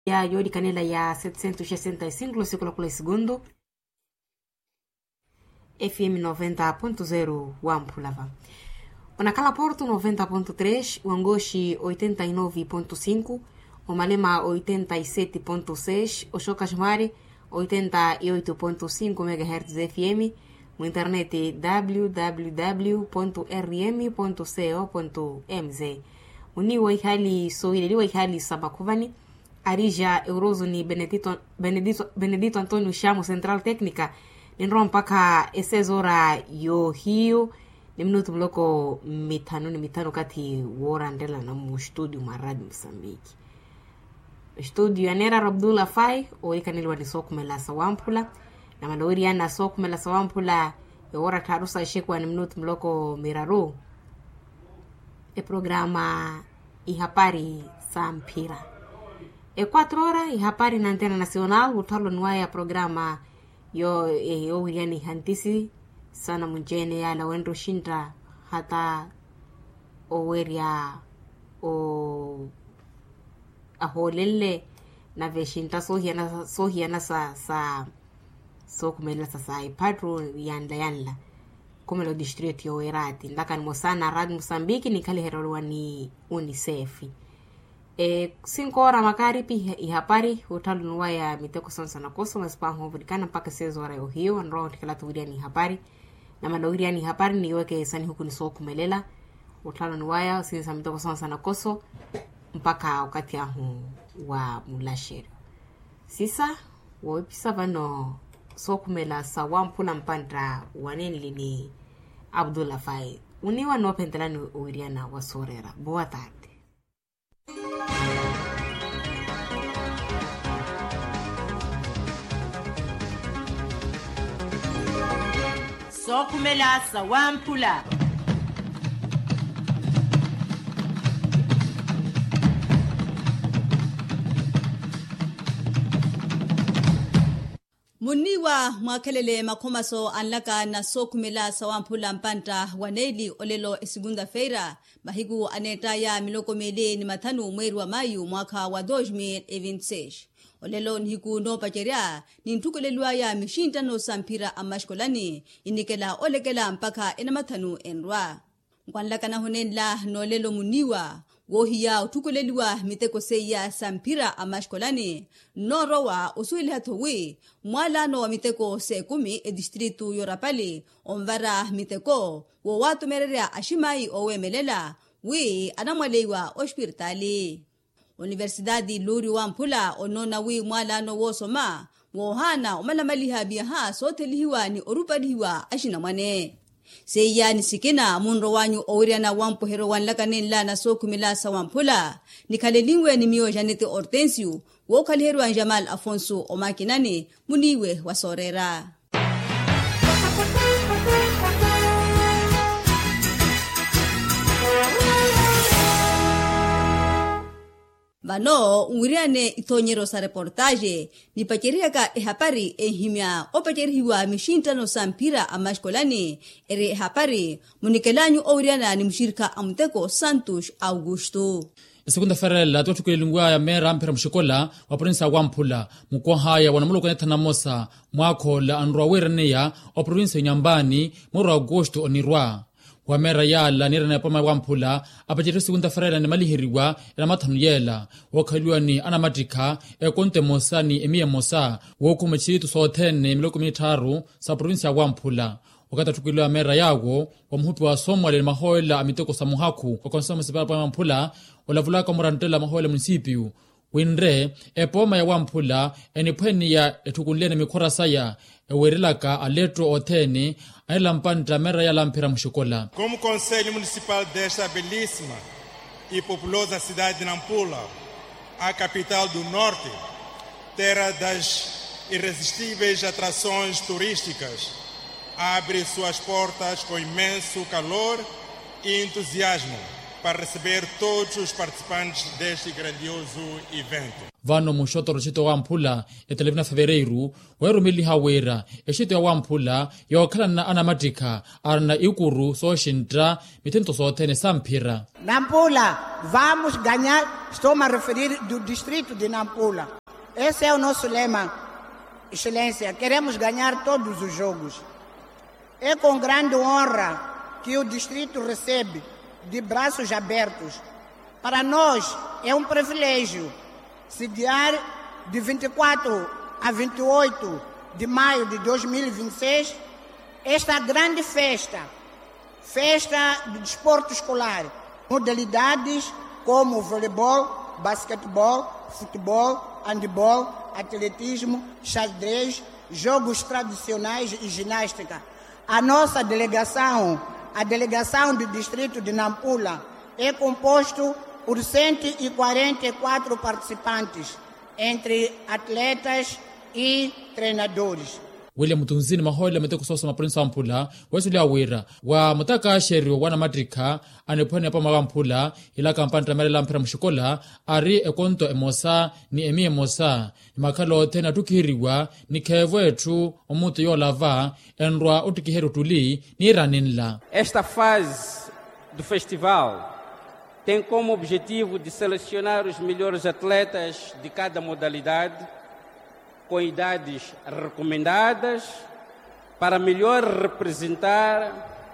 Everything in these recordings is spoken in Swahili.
ya yodi canela ya 765 século kule segundo FM 90.0 Wampulava. Onakala Porto 90.3, Wangoshi 89.5, Omalema 87.6, Oshokashmari 88.5 MHz FM, no internet www.rm.co.mz. Uniwa ihali sohileliwa ihali sabakuvani, Arija Eurozo ni Benedito Antonio Chamo Central Técnica, Ninro mpaka esezora yo hiyo, ni minuto mloko mitano kati wora ndela na mu studio maradi Msambiki. Studio yanera Abdullah Fai, oikanilwa ni sokumela sawampula, na malori yana sokumela sawampula, wora tarusa shekwa ni minuto mloko miraro. Programa ihapari sampira. 4 horas ihapari na antena nacional, utalo nwaya programa yo yani hantisi sana mjene ya la wendo shinda hata oweria o aholele na veshinta sohiana sa kumela sa ipatro yanla kumelo district yo erati ndaka ni mosana rad Mosambiki ni kale herolwa ni UNICEF. 5 horas makaripi ihapari utalo nuwa ya miteko sonsa na koso maspaho vodikana mpaka 6 horas yo hiyo nro tikala tuwiria ni hapari na madowiria ni hapari ni weke sani huku ni kumelela utalo nuwa ya sinisa miteko sonsa na koso mpaka wakati ahu wa mulasheri sisa wopisa vano kumela sa wampula mpandra wanenili ni Abdullah Fai uniwa no pentelani uwiriana wa sorera. Boa tarde. Sokumela sa wampula. Muniwa mwakelele makomaso anlaka na sokumela sawampula mpanta waneli olelo segunda feira mahigu aneta ya miloko mele ni matanu mweri wa Mayu mwaka wa 2026. Olelo nhiku no pacheria ni ntukulelwa ya mishinta no sampira amashkolani inikela olekela mpaka ena matanu enrwa. Nkwanlaka na honenla no lelo muniwa wohiya utukuleliwa miteko seya sampira amashkolani norowa usuili hatowi mwala no miteko se 10 distritu yorapali onvara miteko wo watu mererea ashimai owemelela wi anamwalewa hospitali. Universidadi Luri Wampula onona wi mwala no wosoma wohana omalamaliha biha sotelihiwa ni orupalihiwa ashina mwane. Seya ni sikina munro wanyu owiriana wampo hero wanlakanenla na sokumela sa wampula nikalelingwe ni mio Janete Hortensio wokalheru an Jamal Afonso omakinani muniwe wasorera. Vano unguriane itonyero sa reportaje ni pacheriaka ehapari ehimia opacheriwa mishinta no sampira amashkolani ere ehapari munikelanyu ouriana ni mshirika amteko Santos Augusto. Segunda-feira la tukulingwa ya mera mpira mshikola wa province Wampula mkoa haya wanamuluko netana mosa mwako la anrwa werneya o province Nyambani mwezi Agosto onirwa wa mera yala nirana pama Wampula apachiri segunda-feira ni malihiriwa ila matanu yela wakaliwa ni anamatika konte mosa ni emia mosa wokumachitu sotene miloko mitharu sa province ya Wampula wakati tukiliwa mera yago wa mhupi wa somo le mahoela amiteko sa muhaku wa konsoma sipara pa Wampula olavulaka murantela mahoela munisipiu winre epoma ya Wampula enipweni ya etukunlene mikora saya ewerilaka aletro otene aila mpanta mera ya lampira mshikola. Como Conselho Municipal desta belíssima e populosa cidade de Nampula, a capital do Norte, terra das irresistíveis atrações turísticas, abre suas portas com imenso calor e entusiasmo para receber todos os participantes deste grandioso evento. Vano mushoto rochito Wampula etelevina fevereiru weru mili hawera eshito ya Wampula yokala na anamatika arna ikuru so shintra mitento sotene sampira. Nampula, vamos ganhar, estou-me a referir do distrito de Nampula. Esse é o nosso lema, Excelência. Queremos ganhar todos os jogos. É com grande honra que o distrito recebe de braços abertos. Para nós é um privilégio sediar de 24 a 28 de maio de 2026 esta grande festa do desporto escolar. Modalidades como voleibol, basquetebol, futebol, handebol, atletismo, xadrez, jogos tradicionais e ginástica. A nossa delegação, a delegação do distrito de Nampula, é composto por 144 participantes, entre atletas e treinadores. William Mutunzini mahola meteko sosa maprinsa Wampula wesu lia wira wa mutaka sheri wana matrika anepone apa Wampula ila kampanta mele mpira mshikola ari ekonto emosa ni emi emosa makalo tena tukiriwa ni kevo etu omutu yolava enrwa utikiheru tuli ni raninla. Esta fase do festival tem como objetivo de selecionar os melhores atletas de cada modalidade com idades recomendadas para melhor representar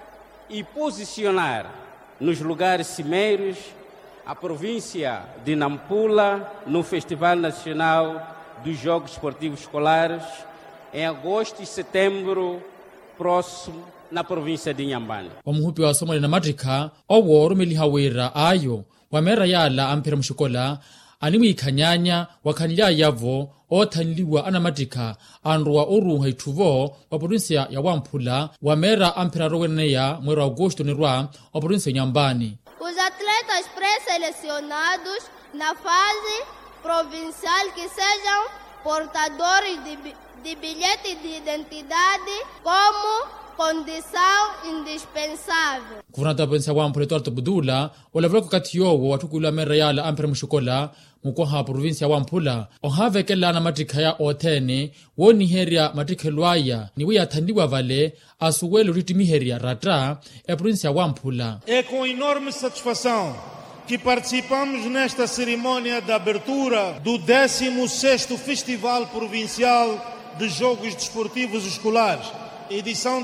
e posicionar nos lugares cimeiros a província de Nampula no Festival Nacional dos Jogos Esportivos Escolares em agosto e setembro próximo na província de Inhambane. Wamuhupi wa somo na matrika owo rumeli hawira ayo wamera yala ampira mshikola animu ikanyanya wakanlia yavo othanliwa anamatika anruwa oru haituvo wa provinsia ya Wampula wamera ampira roweneya mwezi wa Agosto nirwa wa provinsia Inhambane. Os atletas pré-selecionados na fase provincial que sejam portadores de bilhete de identidade como condição indispensável. Kuvunata pensa Wampula etuarto budula olavulako kati yowo watukula mera yala ampira mshikola mukoha provinsia Wampula ohave kela na matrika ya otene woni heria matrika lwaya niwe yathandiwa vale asuwelo ritimiheria rata e provinsia Wampula. É com enorme satisfação que participamos nesta cerimônia de abertura do 16º Festival Provincial de Jogos Desportivos Escolares, edição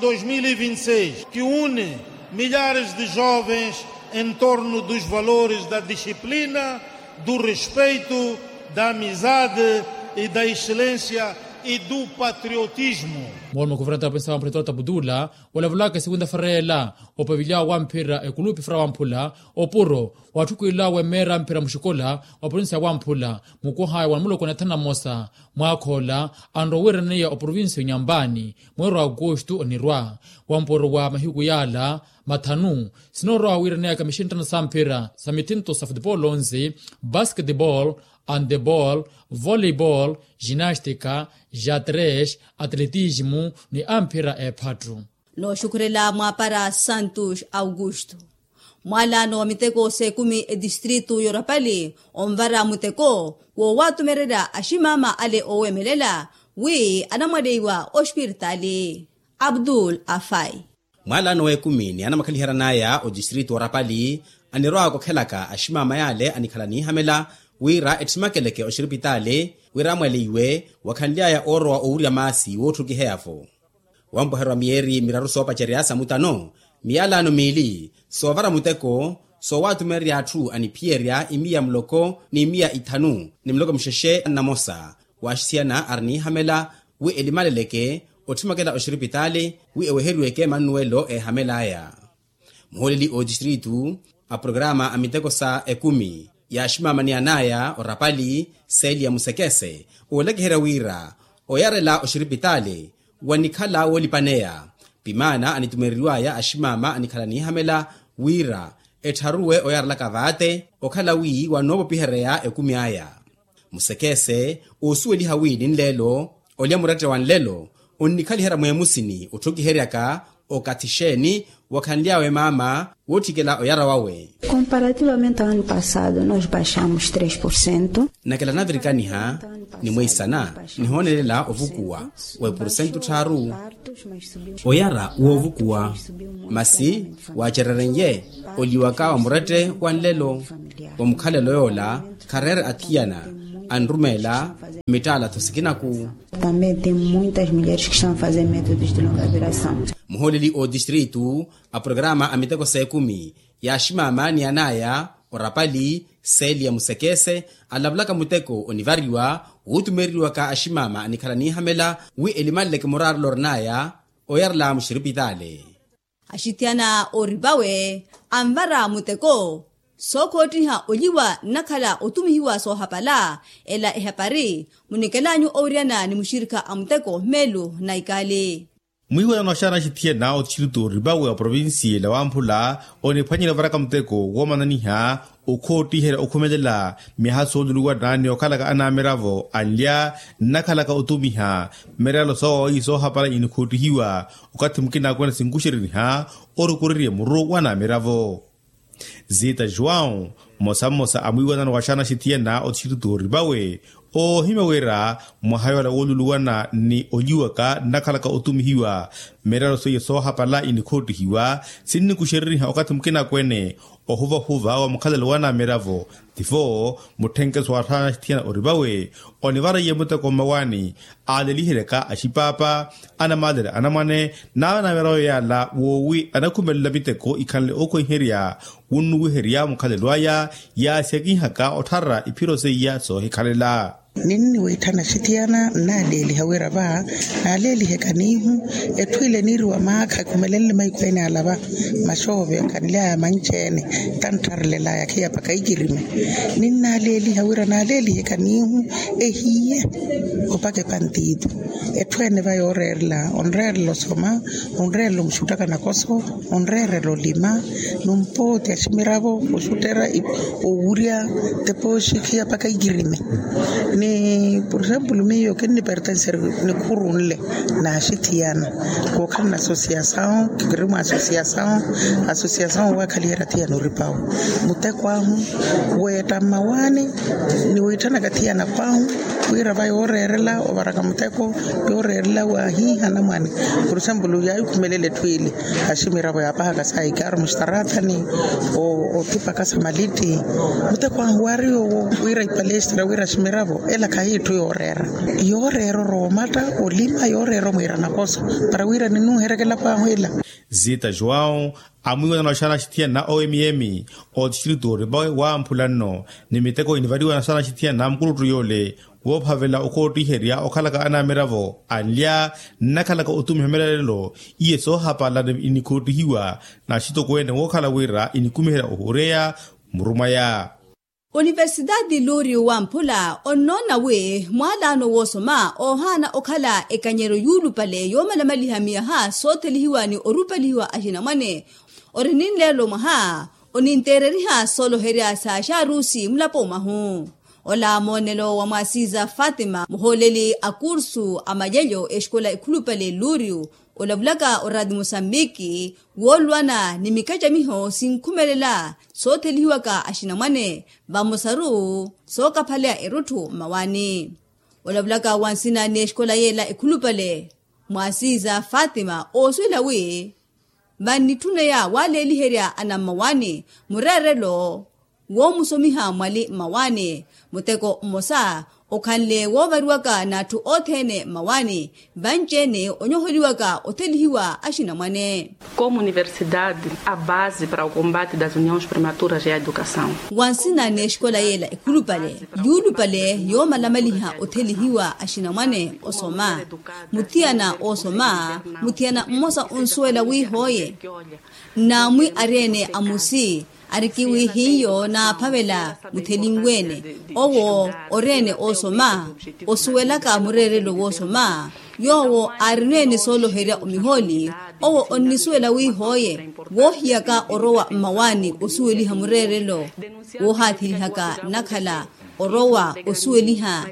2026, que une milhares de jovens em torno dos valores da disciplina, do respeito, da amizade e da excelência e do patriotismo. Mwalma kuvuranta pensa Wampula budula olavulaka segunda farela opavilya wampira ekulupi fra Wampula opuro watukuila wemera mpira mshikola wa provinsia Wampula mukoha wanmulo kona thana mosa mwakhola androwereneya o provinsia Inhambane mwezi wa Agosto onirwa wamporo wa mahiku yala mathanu sinoro awireneya kamishintana sampira samitinto sa football 11 basketball, handebol, voleibol, ginástica, xadrez, atletismo ni ampira e patro. Lo shukurela mwapara Santos Augusto. Mwalano wa miteko sekumi distritu yorapali omvara muteko wo watu merera ashimama ale owemelela wi anamwadeiwa hospitali. Abdul Afai. Mwalano wa ekumi anamakhalihera naya o distritu yorapali anirwa kokhelaka ashimama yale anikhalani hamela wira etimakeleke oshiripitale wira mwaliwe wakhanliaya oro wa ourya masi wothuki heafo wamboherwa mieri miraru sopa cheriasa mutano mialano mili sovara muteko so watu meri athu anipieria imia mloko ni imia ithanu ni mloko msheshe na mosa washisiana arni hamela wi elimaleleke otimakela oshiripitale wi eweherueke manuelo hamelaya mholeli o distritu a programa amiteko sa ekumi ya shimama ni anaya orapali Celia Musekese olekehera wira oyarela oshiripitale wanikhala wolipanea pimana anitumeriwaya ashimama anikhala ni hamela wira etharuwe oyarela kavate okhala wi wanobo piherea ekumi aya Musekese osuweli hawini nlelo olya murate wanlelo onikalihera mwemusini uthukiheriaka okatisheni wakhanliawe mama wothikela oyara wawe. Comparativamente ao ano passado, nós baixamos 3%. Nakela navirikaniha ni mweisana nihonelela ovukuwa we porcento tharu oyara uovukuwa masi wachererenye oliwaka omurete wanlelo omukhalelo yola karere athiana anrumela mitala thusikinaku. Também tem muitas mulheres que estão a fazer métodos de longa duração. Muholeli o distritu a programa a miteko sekumi ya shimama ni anaya orapali seli ya musekese alablaka muteko onivariwa utumeriwa ka ashimama anikhalani hamela wi elimaleke morar lornaya oyarla mushiripitale ashitiana oribawe amvara muteko sokotiha oliwa nakhala otumihiwa sohapala ela ehapari munikelanyu oriana ni mushirika amuteko melu na ikale mwiwa na shana shitia na otiruto ribawe a provinsi la wampula oni phanyela varaka mteko womananiha ukoti hera ukhomedela miha soduluwa dani okhalaka anameravo alya nakhalaka utumiha meralo so iso hapala inikoti hiwa ukathimkina kwena singushiriniha orukuririe muru wana meravo Zita João mosa amwiwa na washana shitia na otiruto ribawe o himawera muhayola oluluwana ni ojuaka nakhalaka otumihiwa meralo so yeso hapala inikoti hiwa sinni kushiriniha okathimkina kwene ohuva wa mukhalelwana meravo tifo muthenke swatha shitiana oribawe onivara yemuta komawani alelihireka ashipapa anamadere anamane na merao yala wowi anakumela biteko ikhanle okohiria unnu heria mukhalelwaya ya sekihaka othara ipirose ya so hikhalela nini wetana shitiana na leli hawera ba na leli hekanihu etwile niru wa maka kumelele maikwene alaba mashove kanila manchene tantarlela yakia pakaigirime nini na leli hawera na leli hekanihu ehiye opake pantido etwene ba yorerla onrerlo soma onrerlo mshutaka na koso onrerlo lima numpote ashimirabo ushutera ouria teposhi kia pakaigirime ni por ejemplo mío que ni pertenece ni curunle na shitiana ko kana associação que grima associação wa kalira tia no ripao mutekwa weta mawani ni wetana katiana pao wira vai orerela obaraka muteko yorerela wa hi hana mani por ejemplo ya kumelele twili ashimira ba paka sai kar mustarata ni o tipa kasa maliti mutekwa wario wira palestra wira shimirabo ela kayitu yorero romata olima yorero mwira nakoso para wira ninu herekela pa hwela Zita João amwiwa na shana shitia na OMM o distrito ribawe wa mpulano nimiteko inivariwa na shana shitia na mkulutu yole wophavela okoti heria okhalaka anameravo alya nakhalaka utumihemelelo iyeso hapala inikoti hiwa na shito kwene wokhala wira inikumihera ohurea murumaya Universidade Luri Wampula onona we mwalano wosoma ohana okhala ekanyero yulu pale yomala malihamia ha sote lihiwani orupa lihiwa ajina mwane orinin lelo maha onintereriha solo heria sa sharusi mlapo mahu ola monelo wa Mwasiza Fatima muholeli akursu amajelyo escola ikulupale Luriu olavlaka oradi Mosambiki wolwana ni mikaja miho sinkumelela sote lihiwaka ashinamwane bamosaru soka palea erutu mawani olavlaka wansina ni escola yela ikulupale Mwasiza Fatima oswilawi banitune ya wale liheria anamawani murerelo wo musomiha mwali mawani muteko mosa okhanle wo baruwaka natu othene mawani banjene onyoholiwaka otelihiwa ashinamwane. Como universidade, a base para o combate das uniões prematuras é a educação. Wansina ne escola yela ikulupale yulupale yo malamaliha otelihiwa ashinamwane osoma mutiana osoma mutiana mosa unsuela wi hoye na mwi arene amusi arikiwi hiyo na pavela muthelingwene owo orene osoma osuwelaka murerelo wosoma yowo arinene solo heria omiholi owo onisuela wihoye wohiyaka orowa mawani osuweliha murerelo wohathilihaka nakhala orowa osuweliha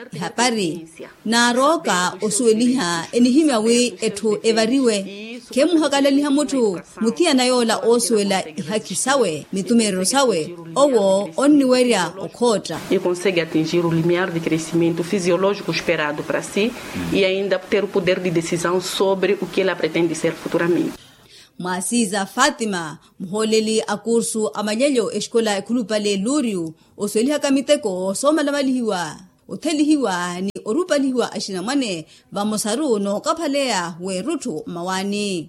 hapari na roka osuweliha enihimya wi etu evariwe kemuhakalaliha mutu mutia na yola osuwela ihakisawe mitumero sawe owo onniweria okhota e consegue atingir o limiar de crescimento fisiológico esperado para si e ainda ter o poder de decisão sobre o que ela pretende ser futuramente. Mwasiza Fatima mholeli akursu amanyelyo escola ikulupale Luriu osweliha kamiteko soma lamalihiwa uthelihiwa ni orupalihiwa ashinamwane vamosaru no kaphalea werutu mawani.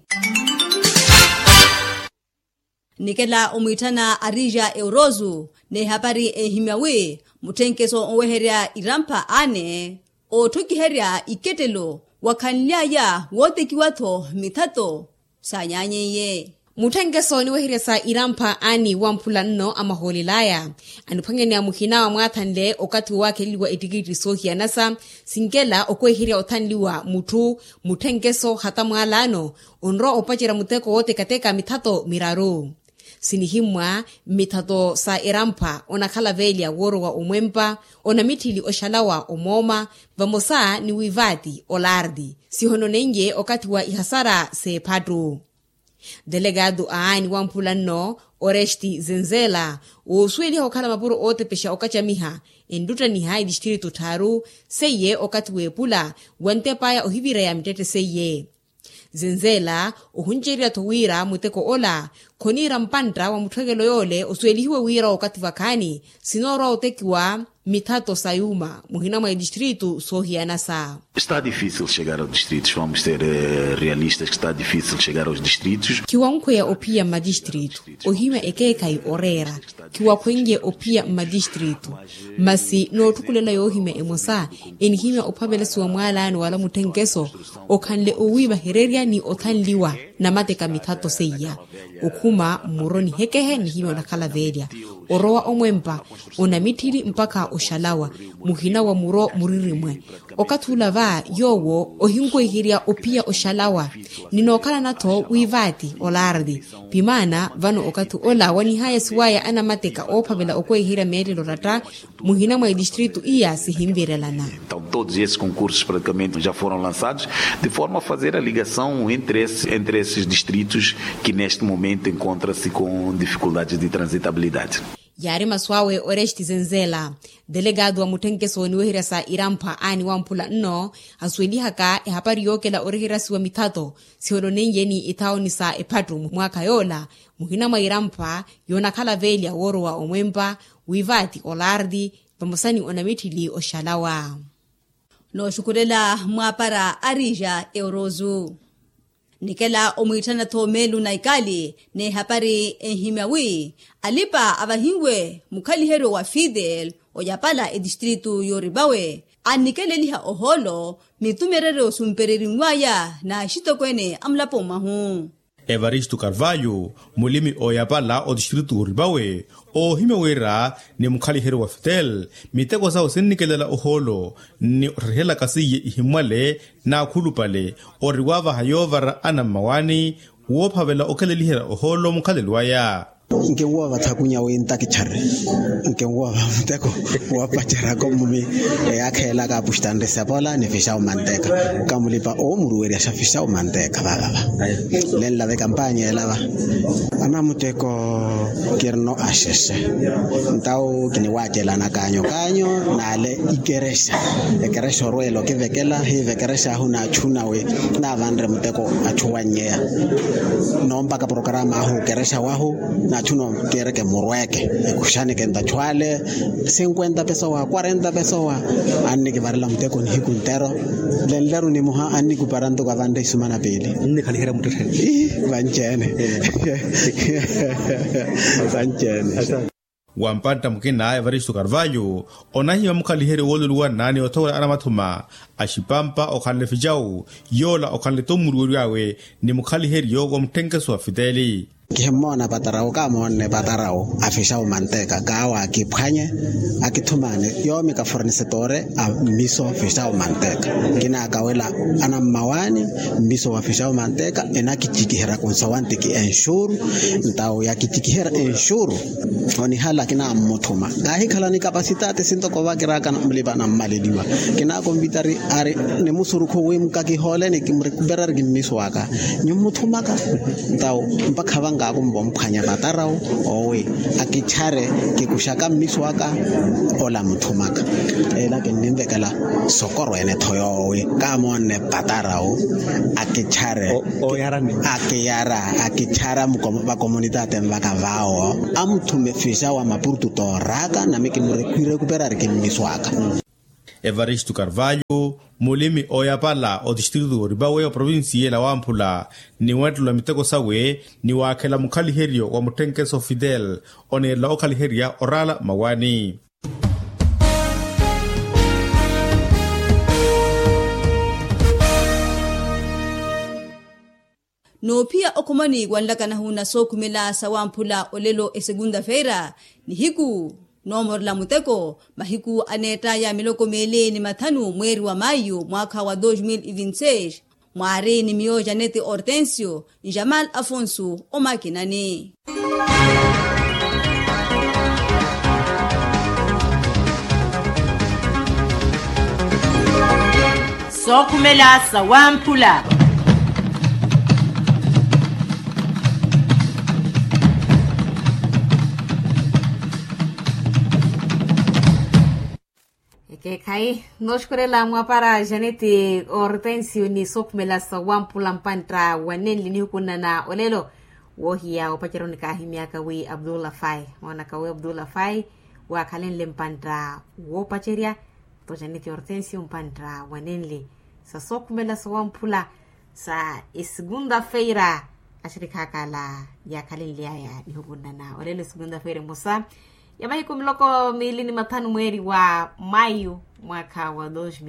Nikela omwitana Arija Eurozu ne hapari ehimiawe mutenkeso oweheria irampa ane o tukiheria iketelo wakanlyaya wote kiwato mithato sanyanyeye. Mutengeso ni wehiria sa irampa ani wampula nno amaholilaya anupangeni amuhina wa mwathanle okati wake liwa etikiti sohia nasa singela okwehiria othanliwa mutu mutengeso hata mwalano onro opachira muteko wote kateka mithato miraru. Sinihimwa mithato sa irampa onakhala velia woro wa umwempa ona mitili oshalawa omoma vamosa ni wivati olardi sihono nenge okati wa ihasara se patu. Delegado aani wampula nno Oresti Zenzela usweli okhala mapuro ote pesha okachamiha enduta ni hai distrito Taru seye okati wepula wantepaya ohivira ya mitete seye. Zenzela uhunjeria towira muteko ola konira mpanta wa muthegelo yole uswelihiwe wira okati vakani sinora otekiwa mithato sayuma muhina mwa distrito sohianasa. Está difícil chegar aos distritos, vamos ser realistas que está difícil chegar aos distritos. Kiwa nkwe opia ma distrito ohima ekekai orera kiwa kwenge opia ma distrito masi no tukulela yohima emosa enhima ophabelesi wa mwalani wala mutengeso okhanle owiba hereria ni othanliwa na mateka mithato seya okuma muroni hekehe ni hima nakhala velia orowa omwempa ona mitili mpaka oshalawa muhina wa muro muririmwe okathula va yowo ohinkwehiria opia oshalawa ninokhala nato wivati olardi pimana vano okathu ola wani haya siwaya ana mateka ophavela okwehira meelelo rata muhina mwa distrito iya sihimvirelana. Então todos esses concursos praticamente já foram lançados de forma a fazer a ligação entre esses distritos que neste momento encontram-se com dificuldades de transitabilidade. Yari maswawe Oresti Zenzela delegado wa mutengeso ni wehira sa irampa ani wampula nno asweli haka hapari yoke la orehirasi wa mithato sihono nengeni itaoni sa epatu mwaka yola muhina mwa irampa yona khala velia woro wa omwempa wivati olardi vamosani onamitili oshalawa. No shukurela mwapara Arija Eurozu. Nikela omwitana to melu na ikali ne hapari ehimiawi alipa avahingwe mukhalihero wa Fidel oyapala distrito yoribawe anikele liha oholo mitumerere osumpereri ngwaya na shitokwene amlapo mahu. Evaristo Carvalho mulimi oyapala o distrito Uribawe o himewera ni mukhalihero wa Fidel miteko sao sinikelela oholo ni rehela kasiye ihimwale na khulupale oriwava hayovara ana mawani wophavela okhelelihera oholo mukhalelwaya. Ngewa bathakunya wenta kichare ngewa mteko wapachara komumi yakhela ka bustande sapola ne fisha umanteka kamulipa o muruweri ashafisha umanteka baba lella de campaña elaba ana muteko kierno ashese ntao kiniwajela na kanyo nale ikeresha roelo kivekela hivekeresha huna chuna we na vandre muteko achuwanyea nomba ka programa hu keresha wahu na chuno quiere que morweke kushani que ndachwale 50 pesos wa 40 pesos wa anni que varla mteko ni hikuntero lelero ni moha anni kuparando kwa vande sumana pele ni khalihera mutete vanchene wampanta mkina Evaristo Carvalho onahi wa mukhaliheri woluluwa nani otola anamathuma ashipampa okhanle fijau yola okhanle tomuru yawe ni mukhaliheri yogo mtengeso wa Fideli. Kihemona batarao kamone batarao afisha umanteka gawa akiphanye akithumane yomi ka fornecedore a miso afisha umanteka kina akawela ana mawani miso afisha umanteka enakichikihera konsawanti ki ensure ntao yakichikihera ensure oni hala kina muthuma gahi khala ni capacitate sinto ko bakira kana mlibana maleliwa kina kombitari are ne musuru ko wemka ki hole ne kimrecuperar gi miso aka nyumuthuma ka ntao mpakha kumbo mphanya batarao owe akichare kikushaka miswaka ola mthumaka ela ke nimbekala sokoro ene thoyowe kamone batarao akichare oyarani akichara ba comunidade mbakavao amthume fisha wa mapurtu to raka na miki recuperar ke miswaka. Evaristo Carvalho, mulimi oyapala o distrito ribawe o provinsia la Wamphula ni wetu la miteko sawe ni wakela mukhaliherio wa mutenkeso Fidel one la okhaliheria orala mawani. No pia okomani wanlaka na huna sokumela sa Wamphula olelo segunda-feira ni hiku nomor la muteko mahiku aneta ya miloko mele ni mathanu mweri wa Mayu mwaka wa 2026 mware ni mio Janete Hortensio Jamal Afonso omakinani. Sokumela sa Wamphula. Kai noshkurela mwapara Janete Hortensio ni sokumela sa Wamphula mpantra wanenli ni hukuna na olelo wohia opachero kahimiaka wi Abdullah Fai wana kawe Abdullah Fai wa kalenle mpantra wo pacheria to Janete Hortensio mpantra wanenli sa sokumela sa Wamphula sa segunda-feira ashirika kala ya kalenle ya ni hukuna na olelo segunda-feira musa Yamahi kumloko milini matano mweri wa Mayu mwaka wa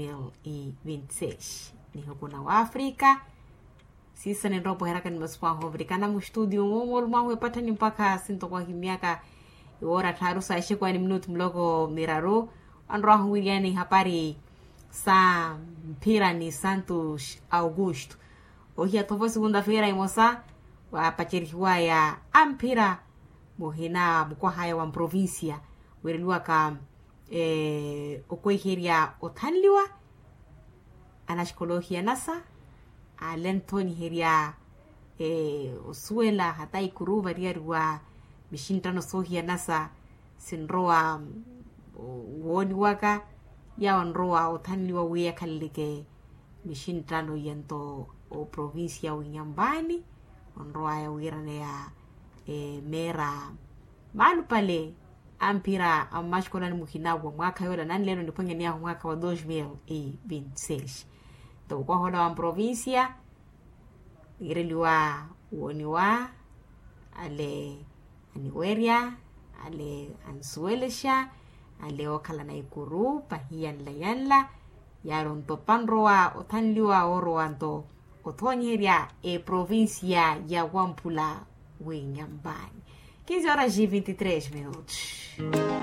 2026. Ni hukuna wa Afrika. Sisa ni ropo heraka ni masuwa hovrikana mu studio mwomol mwawe patani mpaka sinto kwa himiaka iwora tarusa ishikwa ni minutu mloko miraro. Anroa huwiliani hapari sa mpira ni Santos Augusto. Ohia tovo segunda-feira imosa wa pachirikiwa ya ampira mohina mukwa haya wa provincia werelua ka okweheria otanliwa anashkolohia nasa alentoni heria osuela hatai kuruva riarwa mishintano sohia nasa sinroa woni waka ya onroa otanliwa wea kalike mishintano yanto o provincia Unyambani onroa ya wirane ya mera malu pale ampira amashkolani muhinabwa mwaka yola nani leno niponye niya mwaka wa 2026 to kwa hola wa provincia ireliwa uoniwa ale aniweria ale ansuelesha ale okala na ikuru pahiyan layanla yaron to panroa otanliwa oro anto otonyeria provincia ya Wamphula Unyambani. 15 horas e 23 minutos.